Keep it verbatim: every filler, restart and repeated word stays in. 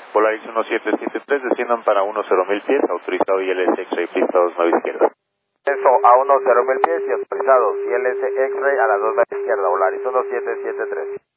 Polaris uno siete siete tres, desciendan para uno cero mil pies, autorizado I L S X-Ray, pista dos nueve izquierda. Eso a uno cero mil pies y autorizados I L S X-Ray a las dos nueve izquierda, Polaris uno siete siete tres.